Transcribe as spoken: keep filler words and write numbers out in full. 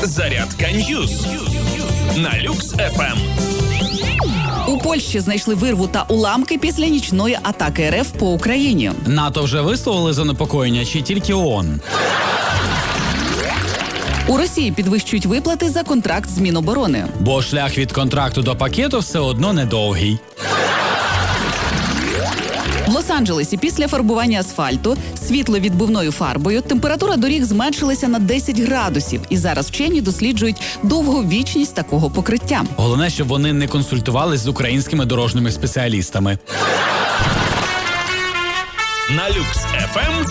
Зарядка Ньюз на Люкс еф ем. У Польщі знайшли вирву та уламки після нічної атаки РФ по Україні. НАТО вже висловили занепокоєння чи тільки ООН? У Росії підвищують виплати за контракт з Міноборони. Бо шлях від контракту до пакету все одно недовгий. В Лос-Анджелесі після фарбування асфальту світловідбивною фарбою температура доріг зменшилася на десять градусів. І зараз вчені досліджують довговічність такого покриття. Головне, щоб вони не консультувались з українськими дорожніми спеціалістами. На Люкс еф ем